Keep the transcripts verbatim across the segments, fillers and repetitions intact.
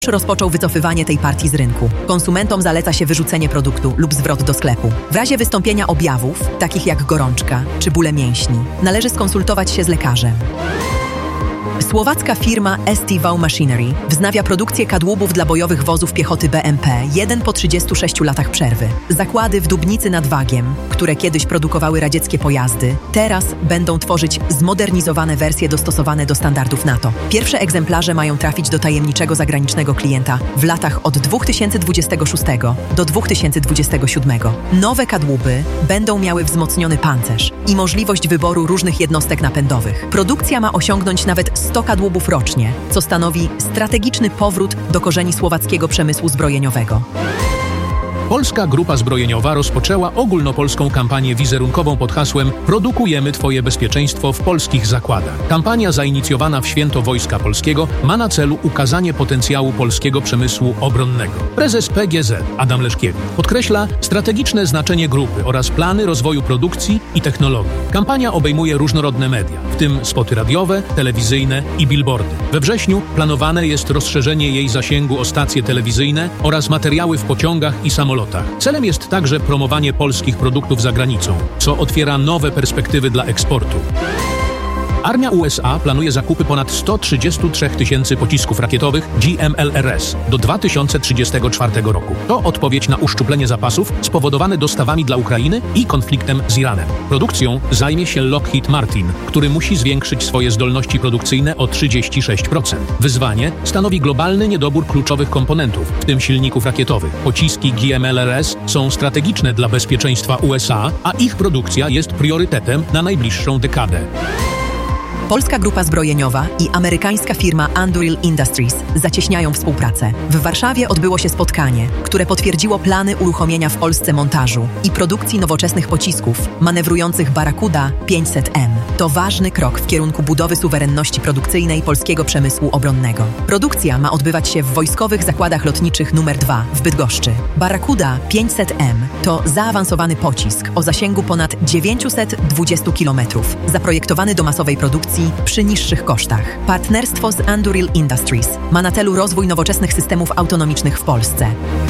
rozpoczął wycofywanie tej partii z rynku. Konsumentom zaleca się wyrzucenie produktu lub zwrot do sklepu. W razie wystąpienia objawów, takich jak gorączka czy bóle mięśni, należy skonsultować się z lekarzem. Słowacka firma S T V Machinery wznawia produkcję kadłubów dla bojowych wozów piechoty B M P jeden po trzydziestu sześciu latach przerwy. Zakłady w Dubnicy nad Wagiem, które kiedyś produkowały radzieckie pojazdy, teraz będą tworzyć zmodernizowane wersje dostosowane do standardów NATO. Pierwsze egzemplarze mają trafić do tajemniczego zagranicznego klienta w latach od dwa tysiące dwudziestego szóstego do dwa tysiące dwudziestego siódmego. Nowe kadłuby będą miały wzmocniony pancerz i możliwość wyboru różnych jednostek napędowych. Produkcja ma osiągnąć nawet sto kadłubów rocznie, co stanowi strategiczny powrót do korzeni słowackiego przemysłu zbrojeniowego. Polska Grupa Zbrojeniowa rozpoczęła ogólnopolską kampanię wizerunkową pod hasłem Produkujemy Twoje bezpieczeństwo w polskich zakładach. Kampania zainicjowana w Święto Wojska Polskiego ma na celu ukazanie potencjału polskiego przemysłu obronnego. Prezes P G Z Adam Leszkiewicz podkreśla strategiczne znaczenie grupy oraz plany rozwoju produkcji i technologii. Kampania obejmuje różnorodne media, w tym spoty radiowe, telewizyjne i billboardy. We wrześniu planowane jest rozszerzenie jej zasięgu o stacje telewizyjne oraz materiały w pociągach i samolotach. Celem jest także promowanie polskich produktów za granicą, co otwiera nowe perspektywy dla eksportu. Armia U S A planuje zakupy ponad sto trzydzieści trzy tysięcy pocisków rakietowych G M L R S do dwa tysiące trzydziestego czwartego roku. To odpowiedź na uszczuplenie zapasów spowodowane dostawami dla Ukrainy i konfliktem z Iranem. Produkcją zajmie się Lockheed Martin, który musi zwiększyć swoje zdolności produkcyjne o trzydzieści sześć procent. Wyzwanie stanowi globalny niedobór kluczowych komponentów, w tym silników rakietowych. Pociski G M L R S są strategiczne dla bezpieczeństwa U S A, a ich produkcja jest priorytetem na najbliższą dekadę. Polska Grupa Zbrojeniowa i amerykańska firma Anduril Industries zacieśniają współpracę. W Warszawie odbyło się spotkanie, które potwierdziło plany uruchomienia w Polsce montażu i produkcji nowoczesnych pocisków manewrujących Barracuda pięćset M. To ważny krok w kierunku budowy suwerenności produkcyjnej polskiego przemysłu obronnego. Produkcja ma odbywać się w wojskowych zakładach lotniczych numer dwa w Bydgoszczy. Barracuda pięćset M to zaawansowany pocisk o zasięgu ponad dziewięćset dwadzieścia kilometrów, zaprojektowany do masowej produkcji przy niższych kosztach. Partnerstwo z Anduril Industries ma na celu rozwój nowoczesnych systemów autonomicznych w Polsce.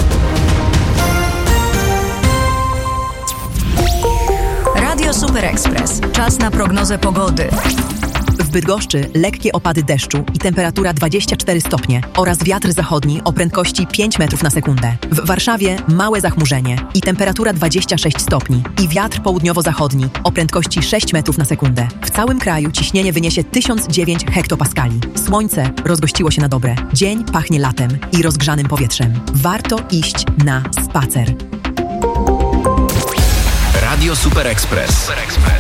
Radio Super Express. Czas na prognozę pogody. W Bydgoszczy lekkie opady deszczu i temperatura dwadzieścia cztery stopnie oraz wiatr zachodni o prędkości pięć metrów na sekundę. W Warszawie małe zachmurzenie i temperatura dwadzieścia sześć stopni i wiatr południowo-zachodni o prędkości sześć metrów na sekundę. W całym kraju ciśnienie wyniesie tysiąc dziewięć hektopaskali. Słońce rozgościło się na dobre. Dzień pachnie latem i rozgrzanym powietrzem. Warto iść na spacer. Radio Super Express. Super Express.